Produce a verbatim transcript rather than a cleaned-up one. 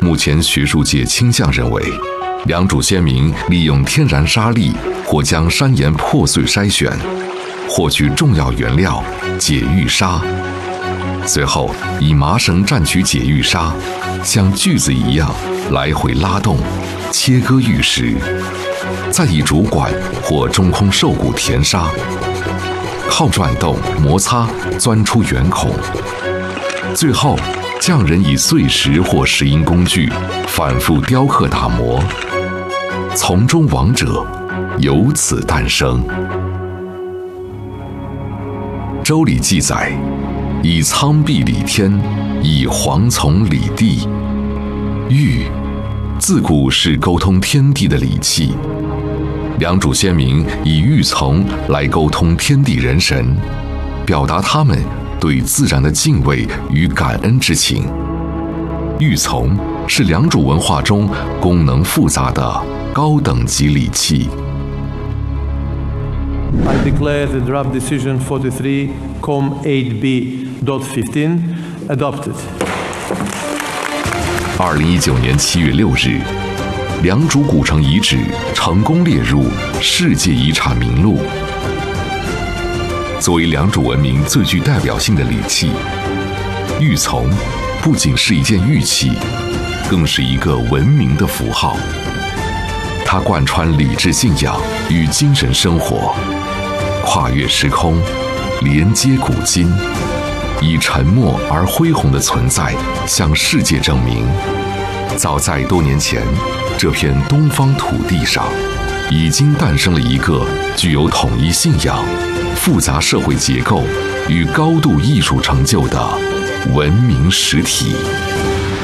目前学术界倾向认为，良渚先民利用天然沙砾或将山岩破碎筛选，获取重要原料解玉砂，随后以麻绳蘸取解玉砂，像锯子一样来回拉动，切割玉石，再以竹管或中空兽骨填沙，靠转动摩擦钻出圆孔，最后匠人以碎石或石英工具反复雕刻打磨，从中王者由此诞生。周礼记载，以苍壁理天，以黄丛理地。玉自古是沟通天地的礼器，良渚先民以玉琮来沟通天地人神，表达他们对自然的敬畏与感恩之情。玉琮是良渚文化中功能复杂的高等级礼器。 I declare the draft decision forty-three com eight B dot fifteen adopted. 二零一九年七月六日，良渚古城遗址成功列入世界遗产名录。作为良渚文明最具代表性的礼器，玉琮不仅是一件玉器，更是一个文明的符号。它贯穿礼制信仰与精神生活，跨越时空，连接古今，以沉默而恢宏的存在向世界证明，早在多年前，这片东方土地上已经诞生了一个具有统一信仰、复杂社会结构与高度艺术成就的文明实体。